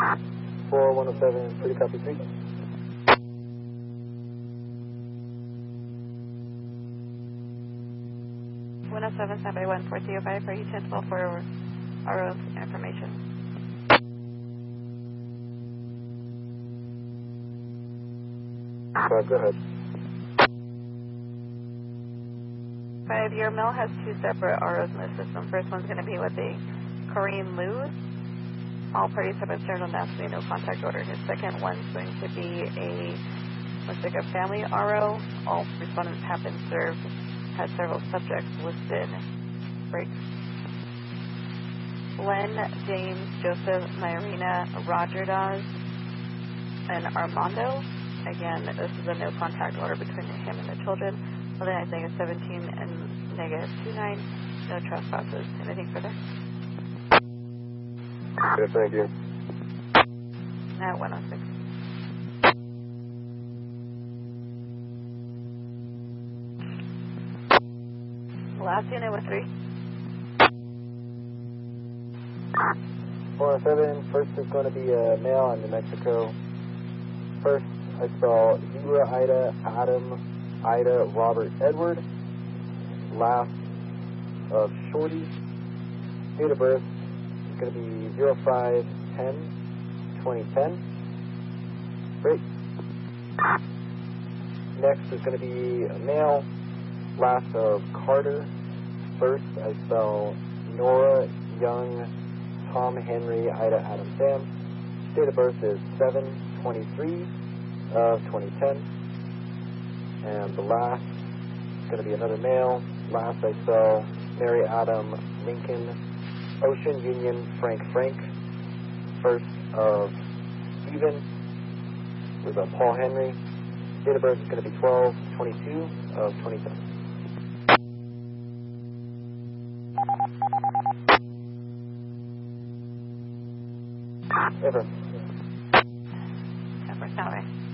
4107, pretty copy 3. 107, standby 14305 for U1012 for RO information. Go ahead. 5-year mill has two separate ROs in the system. First one's going to be with a Kareem Luz. All parties have been served on that, so no contact order. His second one's going to be looks like a family RO. All respondents have been served, has several subjects listed. Break. Glenn, James, Joseph, Myrina, Roger Dawes, and Armando. Again, this is a no contact order between him and the children. Other than -17 and -29, no trespasses. Anything further? Yes, thank you. At 106. Last unit with 3. 407, first is going to be a male in New Mexico. First, I spell Zebra, Ida, Adam, Ida, Robert, Edward. Last of Shorty. Date of birth is going to be 05-10-2010. Great. Next is going to be a male. Last of Carter. First, I spell Nora, Young, Tom, Henry, Ida, Adam, Sam. Date of birth is 7/23/2010. And the last is going to be another male. Last, I spell Mary, Adam, Lincoln, Ocean, Union, Frank. First of Stephen with Paul Henry. Date of birth is going to be 12/22/2010. Ever. 10%, right?